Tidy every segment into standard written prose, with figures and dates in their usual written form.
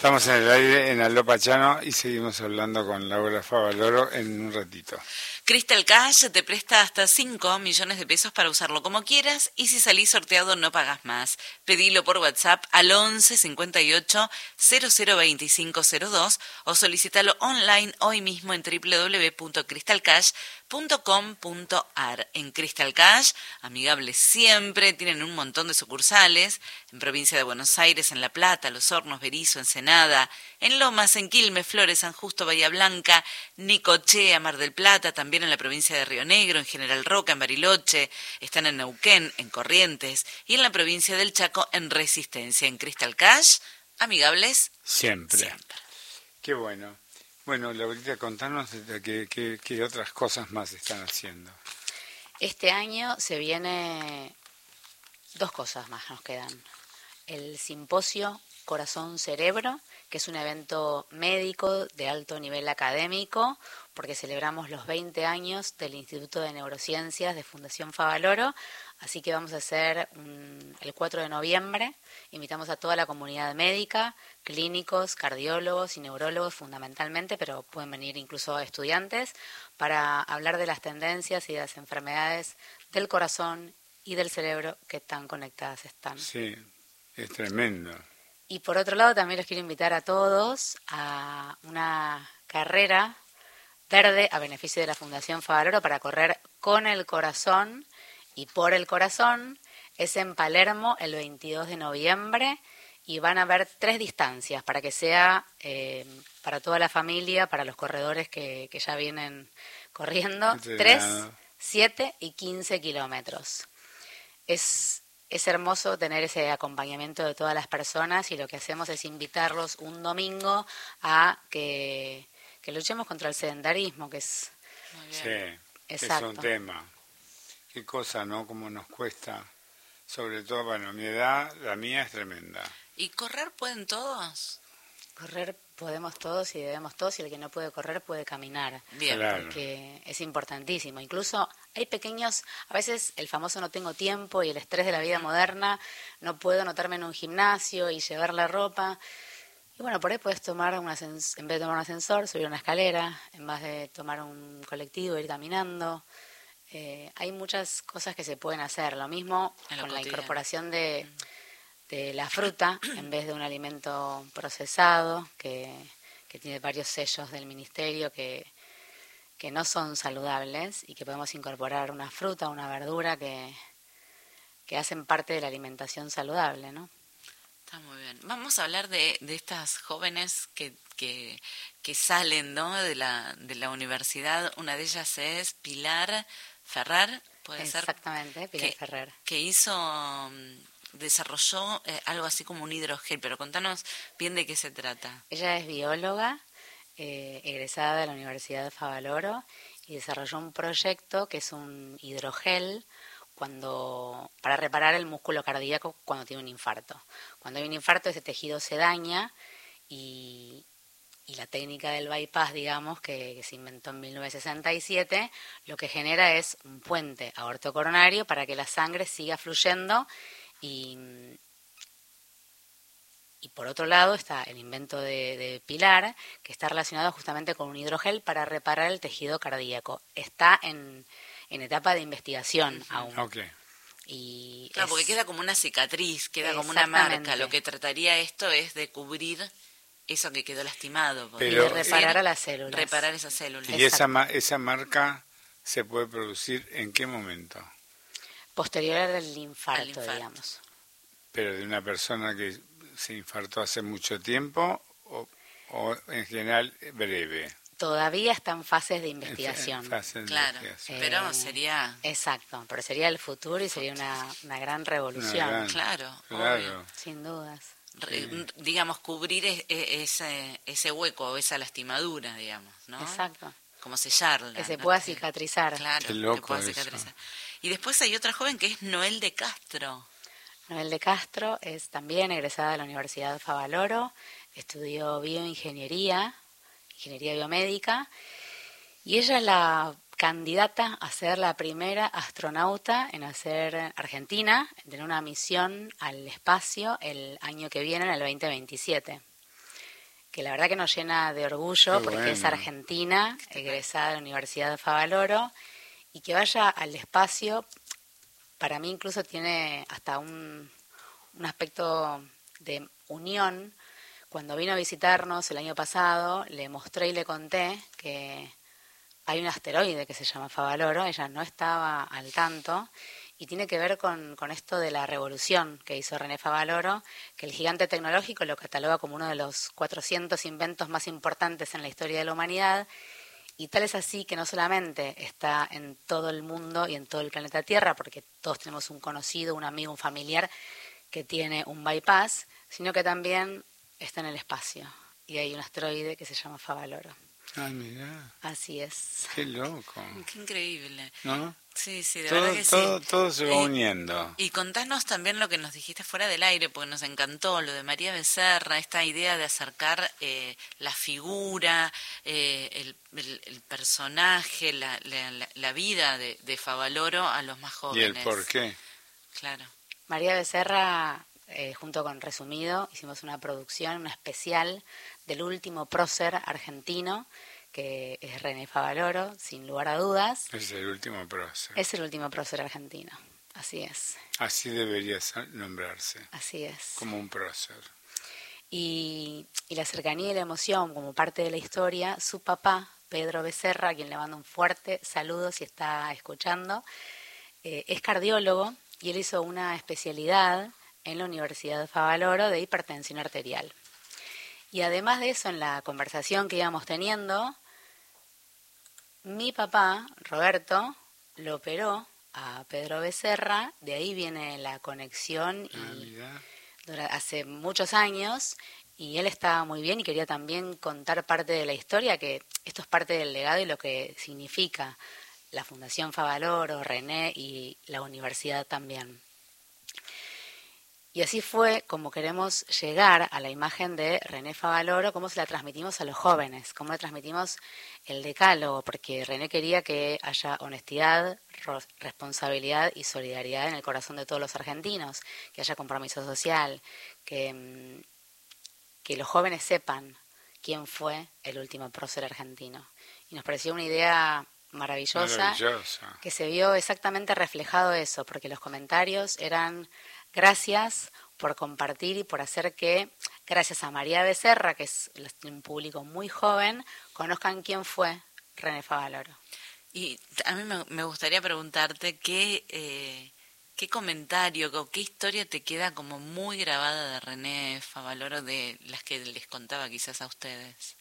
Estamos en el aire en Aló Pachano y seguimos hablando con Laura Favaloro en un ratito. Crystal Cash te presta hasta 5 millones de pesos para usarlo como quieras y si salís sorteado no pagas más. Pedilo por WhatsApp al 11 58 002502 o solicítalo online hoy mismo en www.crystalcash.com.ar. En Crystal Cash, amigables siempre, tienen un montón de sucursales en provincia de Buenos Aires, en La Plata, Los Hornos, Berisso, Ensenada, en Lomas, en Quilmes, Flores, San Justo, Bahía Blanca, Necochea, Mar del Plata, también en la provincia de Río Negro, en General Roca, en Bariloche, están en Neuquén, en Corrientes y en la provincia del Chaco, en Resistencia. En Crystal Cash, amigables siempre. Qué bueno. Bueno, Laurita, contanos qué otras cosas más están haciendo. Este año se viene 2 cosas más, nos quedan. El simposio Corazón-Cerebro, que es un evento médico de alto nivel académico, porque celebramos los 20 años del Instituto de Neurociencias de Fundación Favaloro, así que vamos a hacer el 4 de noviembre, invitamos a toda la comunidad médica, clínicos, cardiólogos y neurólogos fundamentalmente, pero pueden venir incluso estudiantes, para hablar de las tendencias y de las enfermedades del corazón y del cerebro que tan conectadas están. Sí, es tremendo. Y por otro lado también los quiero invitar a todos a una carrera verde a beneficio de la Fundación Favaloro para correr con el corazón y por el corazón. Es en Palermo el 22 de noviembre y van a haber 3 distancias para que sea para toda la familia, para los corredores que ya vienen corriendo, 3, 7 y 15 kilómetros. Es hermoso tener ese acompañamiento de todas las personas y lo que hacemos es invitarlos un domingo a que luchemos contra el sedentarismo, que es... Sí, exacto. Es un tema. Qué cosa, ¿no? Cómo nos cuesta, sobre todo, bueno, mi edad, la mía es tremenda. ¿Y correr pueden todos? Correr podemos todos y debemos todos, y el que no puede correr puede caminar. Bien, claro. Porque es importantísimo. Incluso hay pequeños, a veces el famoso no tengo tiempo y el estrés de la vida moderna, no puedo anotarme en un gimnasio y llevar la ropa. Y bueno, por ahí puedes tomar en vez de tomar un ascensor, subir una escalera, en vez de tomar un colectivo, ir caminando. Hay muchas cosas que se pueden hacer. Lo mismo con la incorporación de la fruta en vez de un alimento procesado que tiene varios sellos del ministerio que no son saludables y que podemos incorporar una fruta, una verdura que hacen parte de la alimentación saludable, ¿no? Está muy bien. Vamos a hablar de estas jóvenes que salen, ¿no?, de la universidad. Una de ellas es Pilar Ferrer, ¿puede ser? Exactamente, Pilar Ferrer. Que desarrolló algo así como un hidrogel, pero contanos bien de qué se trata. Ella es bióloga, egresada de la Universidad de Favaloro, y desarrolló un proyecto que es un hidrogel para reparar el músculo cardíaco cuando tiene un infarto. Cuando hay un infarto, ese tejido se daña y la técnica del bypass, digamos, que se inventó en 1967, lo que genera es un puente aortocoronario para que la sangre siga fluyendo y por otro lado está el invento de Pilar, que está relacionado justamente con un hidrogel para reparar el tejido cardíaco. Está en etapa de investigación aún. Okay. Y claro, porque queda como una cicatriz, queda como una marca. Lo que trataría esto es de cubrir eso que quedó lastimado. Y de reparar a las células. Reparar esas células. ¿Y esa marca se puede producir en qué momento? Posterior al infarto, digamos. ¿Pero de una persona que se infartó hace mucho tiempo o en general breve? Todavía está en fases de investigación. Claro, pero sería... Exacto, pero sería el futuro y sería una gran revolución. Claro, obvio. Sin dudas. Digamos, cubrir ese hueco o esa lastimadura, digamos, ¿no? Exacto. Como sellarla. Que se pueda cicatrizar. Claro, qué loco que pueda cicatrizar. Y después hay otra joven que es Noel de Castro. Noel de Castro es también egresada de la Universidad de Favaloro, estudió ingeniería biomédica, y ella es la candidata a ser la primera astronauta en hacer Argentina, en tener una misión al espacio el año que viene, en el 2027. que la verdad que nos llena de orgullo porque es argentina, egresada de la Universidad de Favaloro, y que vaya al espacio, para mí incluso tiene hasta un aspecto de unión. Cuando vino a visitarnos el año pasado, le mostré y le conté que hay un asteroide que se llama Favaloro, ella no estaba al tanto, y tiene que ver con esto de la revolución que hizo René Favaloro, que el gigante tecnológico lo cataloga como uno de los 400 inventos más importantes en la historia de la humanidad, y tal es así que no solamente está en todo el mundo y en todo el planeta Tierra, porque todos tenemos un conocido, un amigo, un familiar que tiene un bypass, sino que también está en el espacio, y hay un asteroide que se llama Favaloro. Ah, mirá. Así es. Qué loco. Qué increíble. ¿No? Sí, de verdad que todo se va uniendo. Y contanos también lo que nos dijiste fuera del aire, porque nos encantó lo de María Becerra, esta idea de acercar la figura, el personaje, la vida de Favaloro a los más jóvenes. ¿Y el por qué? Claro. María Becerra, junto con Resumido, hicimos una producción, una especial del último prócer argentino, que es René Favaloro, sin lugar a dudas. Es el último prócer. Es el último prócer argentino, así es. Así debería nombrarse. Así es. Como un prócer. Y la cercanía y la emoción como parte de la historia, su papá, Pedro Becerra, a quien le mando un fuerte saludo si está escuchando, es cardiólogo y él hizo una especialidad en la Universidad de Favaloro de hipertensión arterial. Y además de eso, en la conversación que íbamos teniendo, mi papá, Roberto, lo operó a Pedro Becerra, de ahí viene la conexión y hace muchos años, y él estaba muy bien y quería también contar parte de la historia, que esto es parte del legado y lo que significa la Fundación Favaloro, René y la universidad también. Y así fue como queremos llegar a la imagen de René Favaloro, cómo se la transmitimos a los jóvenes, cómo le transmitimos el decálogo, porque René quería que haya honestidad, responsabilidad y solidaridad en el corazón de todos los argentinos, que haya compromiso social, que los jóvenes sepan quién fue el último prócer argentino. Y nos pareció una idea maravillosa, que se vio exactamente reflejado eso, porque los comentarios eran: gracias por compartir y por hacer que, gracias a María Becerra, que es un público muy joven, conozcan quién fue René Favaloro. Y a mí me gustaría preguntarte qué comentario o qué historia te queda como muy grabada de René Favaloro, de las que les contaba quizás a ustedes.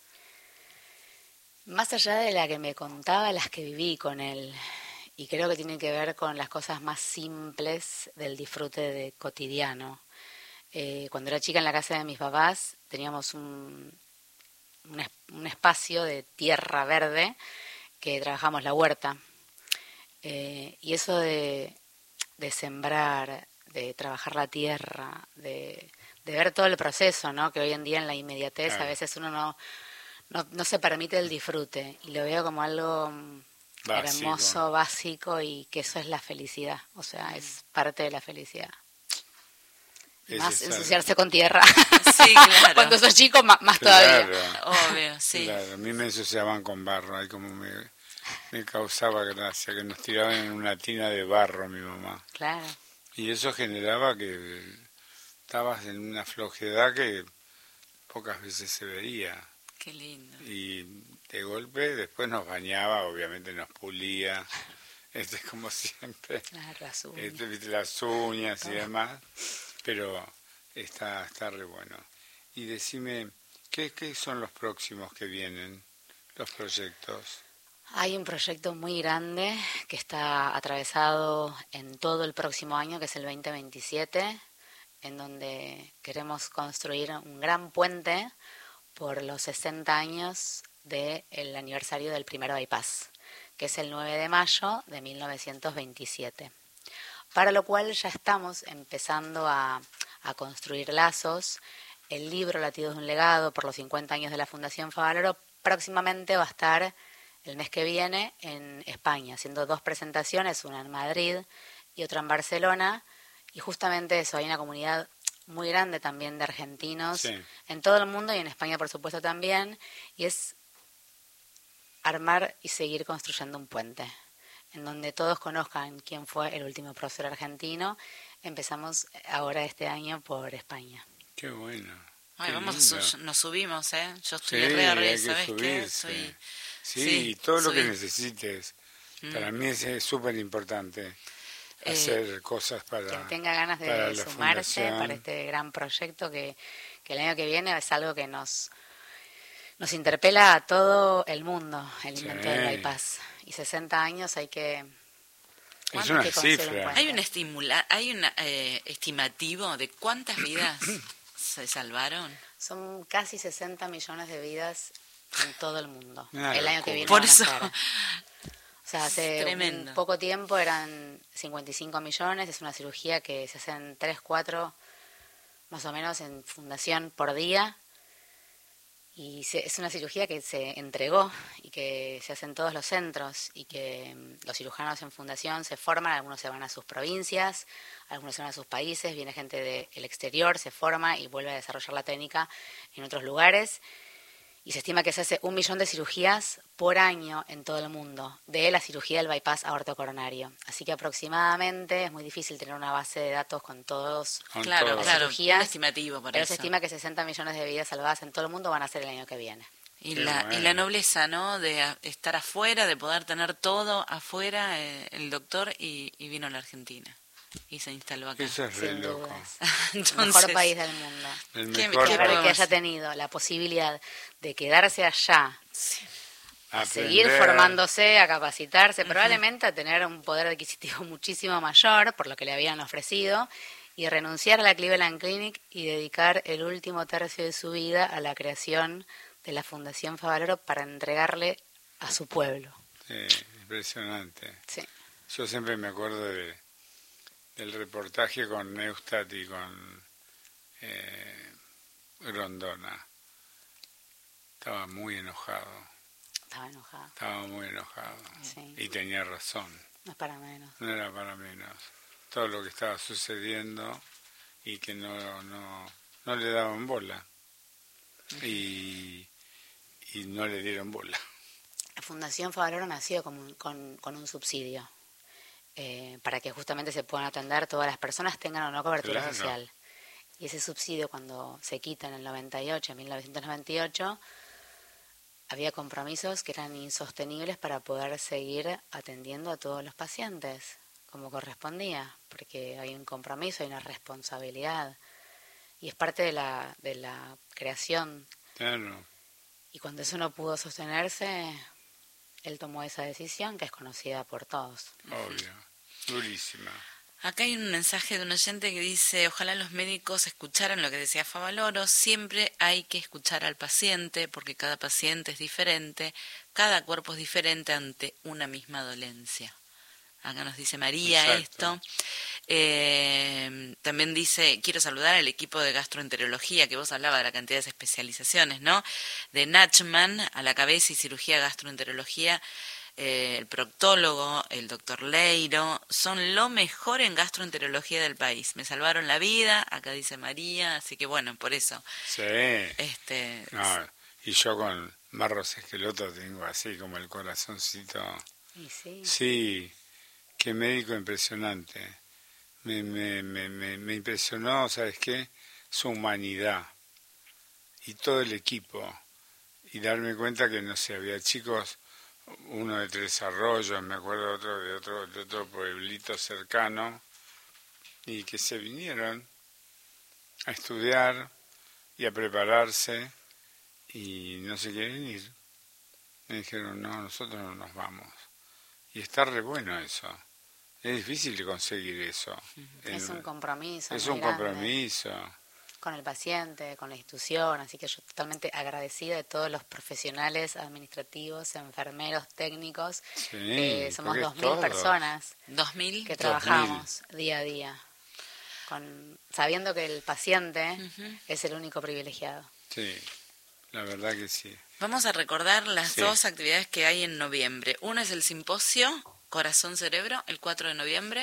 Más allá de la que me contaba, las que viví con él. Y creo que tiene que ver con las cosas más simples del disfrute cotidiano. Cuando era chica en la casa de mis papás teníamos un espacio de tierra verde que trabajamos la huerta. Y eso de sembrar, de trabajar la tierra, de ver todo el proceso, ¿no? Que hoy en día en la inmediatez a veces uno no se permite el disfrute. Y lo veo como algo básico, hermoso, básico, y que eso es la felicidad, o sea, es parte de la felicidad. Más ensuciarse con tierra. Sí, claro. Cuando sos chico, más todavía. Obvio, sí. Claro, a mí me ensuciaban con barro, ahí como me causaba gracia, que nos tiraban en una tina de barro mi mamá. Claro. Y eso generaba que estabas en una flojedad que pocas veces se veía. Qué lindo. Y de golpe después nos bañaba, obviamente nos pulía, como siempre, las uñas y demás, pero está re bueno. Y decime, ¿qué son los próximos que vienen, los proyectos? Hay un proyecto muy grande que está atravesado en todo el próximo año, que es el 2027, en donde queremos construir un gran puente por los 60 años del aniversario del primer bypass, que es el 9 de mayo de 1927. Para lo cual ya estamos empezando a construir lazos. El libro Latidos de un legado por los 50 años de la Fundación Favaloro próximamente va a estar el mes que viene en España, haciendo 2 presentaciones, una en Madrid y otra en Barcelona. Y justamente eso, hay una comunidad muy grande también de argentinos Sí. en todo el mundo y en España, por supuesto, también, y es armar y seguir construyendo un puente en donde todos conozcan quién fue el último prócer argentino. Empezamos ahora este año por España. Qué bueno. Ay, qué vamos, lindo. nos subimos, ¿eh? Yo estoy Sí, re, hay que ¿sabes qué? subirse. Sí, Sí, todo lo que subí. necesites. Para mí es súper importante hacer cosas para Quien tenga ganas para de la sumarse fundación. para este gran proyecto que el año que viene es algo que nos interpela a todo el mundo, el invento del bypass. Y 60 años hay que... Es una que construir un cifra. puente. Hay un estimativo de cuántas vidas se salvaron. Son casi 60 millones de vidas en todo el mundo. Una El año que locura. viene Por van a eso, ser. O sea, hace tremendo. un poco tiempo eran 55 millones. Es una cirugía que se hacen 3, 4 más o menos en fundación por día. Y es una cirugía que se entregó y que se hace en todos los centros y que los cirujanos en fundación se forman, algunos se van a sus provincias, algunos se van a sus países, viene gente del exterior, se forma y vuelve a desarrollar la técnica en otros lugares. Y se estima que se hace 1 millón de cirugías por año en todo el mundo de la cirugía del bypass aortocoronario. Así que aproximadamente es muy difícil tener una base de datos con todos Claro, las claro, cirugías, un estimativo por pero eso. se estima que 60 millones de vidas salvadas en todo el mundo van a ser el año que viene. Y Qué la bueno. nobleza, ¿no? De estar afuera, de poder tener todo afuera, el doctor, y vino a la Argentina. Y se instaló acá. Eso es re Sin loco. dudas. Entonces, El mejor país del mundo. El ¿Qué- mejor qué Y ahora podemos que haya hacer? tenido la posibilidad de quedarse allá, a seguir aprender. formándose, a capacitarse, probablemente a tener un poder adquisitivo muchísimo mayor por lo que le habían ofrecido, y renunciar a la Cleveland Clinic y dedicar el último tercio de su vida a la creación de la Fundación Favaloro para entregarle a su pueblo. Sí, impresionante. Sí. Yo siempre me acuerdo del reportaje con Neustadt y con Grondona. Estaba muy enojado. Estaba muy enojado. Sí. Y tenía razón. No es para menos. No era para menos. Todo lo que estaba sucediendo y que no le daban bola. Y no le dieron bola. La Fundación Favaloro nació con un subsidio para que justamente se puedan atender todas las personas, tengan o no cobertura Claro. social. Y ese subsidio, cuando se quita en el 98, en 1998, había compromisos que eran insostenibles para poder seguir atendiendo a todos los pacientes como correspondía, porque hay un compromiso, hay una responsabilidad y es parte de la creación. Claro. Y cuando eso no pudo sostenerse, él tomó esa decisión que es conocida por todos. Obvio. Durísima. acá hay un mensaje de un oyente que dice: ojalá los médicos escucharan lo que decía Favaloro, siempre hay que escuchar al paciente, porque cada paciente es diferente, cada cuerpo es diferente ante una misma dolencia. Acá nos dice María. Exacto. Esto. También dice: quiero saludar al equipo de gastroenterología, que vos hablabas de la cantidad de especializaciones, ¿no? De Nachman a la cabeza y cirugía gastroenterología, el proctólogo, el doctor Leiro, son lo mejor en gastroenterología del país. Me salvaron la vida, acá dice María, así que bueno, por eso. Sí. No, y yo con Marros Esqueloto tengo así como el corazoncito. Y sí. Sí, qué médico impresionante. Me impresionó, ¿sabes qué? Su humanidad y todo el equipo. Y darme cuenta que, no sé, había chicos, uno de Tres Arroyos, me acuerdo otro de otro pueblito cercano, y que se vinieron a estudiar y a prepararse y no se quieren ir. Me dijeron: no, nosotros no nos vamos. Y está re bueno eso. Es difícil de conseguir eso. Es un compromiso. Es muy un grande compromiso. con el paciente, con la institución, así que yo totalmente agradecida de todos los profesionales administrativos, enfermeros, técnicos. Sí, Somos porque es 2.000 todo. personas 2000. que trabajamos día a día, sabiendo que el paciente es el único privilegiado. Sí, la verdad que sí. Vamos a recordar las Sí. dos actividades que hay en noviembre. Una es el simposio Corazón Cerebro, el 4 de noviembre.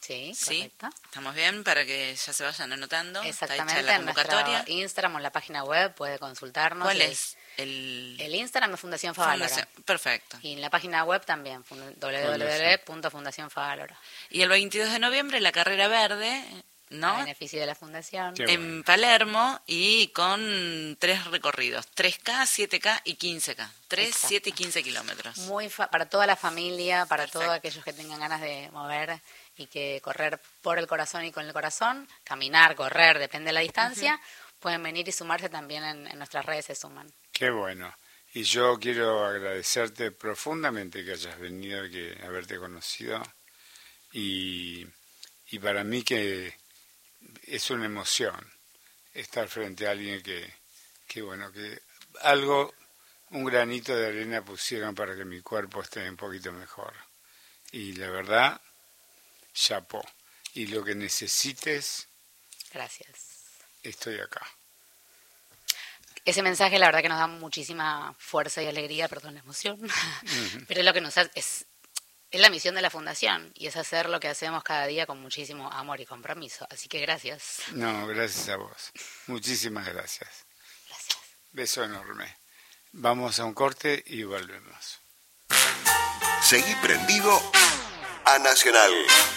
Sí, correcto. ¿Estamos bien? Para que ya se vayan anotando. Exactamente, está hecha la convocatoria. En nuestro Instagram o en la página web puede consultarnos. ¿Cuál es? El Instagram es Fundación Favalora. Perfecto. Y en la página web también, www.fundacionfavalora. Y el 22 de noviembre la carrera verde, ¿no? A beneficio de la Fundación. En Palermo y con 3 recorridos, 3K, 7K y 15K. 3, Exacto. 7 y 15 kilómetros. Para toda la familia, para Perfecto. todos aquellos que tengan ganas de mover y que correr por el corazón y con el corazón, caminar, correr, depende de la distancia, pueden venir y sumarse también en nuestras redes, se suman. Qué bueno. Y yo quiero agradecerte profundamente que hayas venido, que haberte conocido. Y para mí que es una emoción estar frente a alguien que algo, un granito de arena pusieron para que mi cuerpo esté un poquito mejor. Y la verdad, chapó. Y lo que necesites, gracias. Estoy acá. Ese mensaje la verdad que nos da muchísima fuerza y alegría, perdón la emoción, pero es lo que nos hace, es la misión de la Fundación y es hacer lo que hacemos cada día con muchísimo amor y compromiso. Así que gracias. No, gracias a vos. Muchísimas gracias. Gracias. Beso enorme. Vamos a un corte y volvemos. Seguí prendido a Nacional.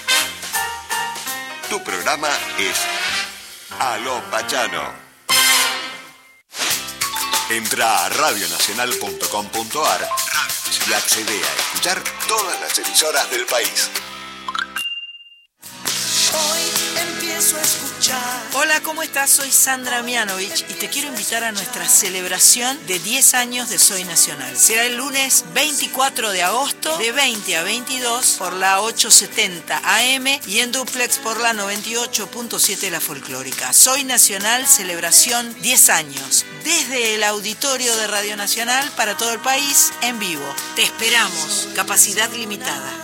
Tu programa es A lo Pachano. Entra a radionacional.com.ar y accede a escuchar todas las emisoras del país. Hoy empiezo a escuchar. Hola, ¿cómo estás? Soy Sandra Mianovich y te quiero invitar a nuestra celebración de 10 años de Soy Nacional. Será el lunes 24 de agosto de 20 a 22 por la 870 AM y en duplex por la 98.7 La Folclórica. Soy Nacional, celebración 10 años. Desde el auditorio de Radio Nacional para todo el país, en vivo. Te esperamos. Capacidad limitada.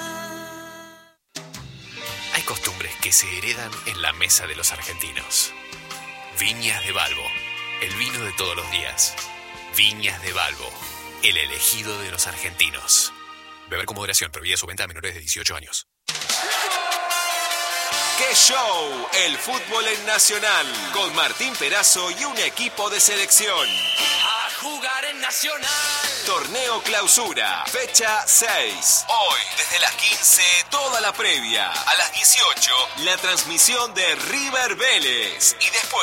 Hay costumbres que se heredan en la mesa de los argentinos. Viñas de Balbo, el vino de todos los días. Viñas de Balbo, el elegido de los argentinos. Beber con moderación, prohibida su venta a menores de 18 años. ¡Qué show! El fútbol en Nacional, con Martín Perazo y un equipo de selección. A jugar en Nacional. Torneo Clausura, fecha 6. Hoy, desde las 15, toda la previa. A las 18, la transmisión de River Vélez. Y después